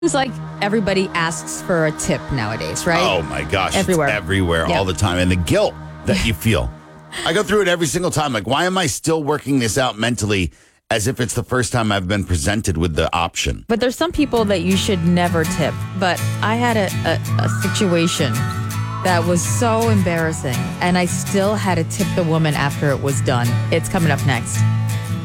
It's like everybody asks for a tip nowadays, right? Oh my gosh. Everywhere. It's everywhere Yep. all the time. And the guilt that you feel. I go through it every single time. Like, why am I still working this out mentally as if it's the first time I've been presented with the option? But there's some people that you should never tip. But I had a situation that was so embarrassing, and I still had to tip the woman after it was done. It's coming up next.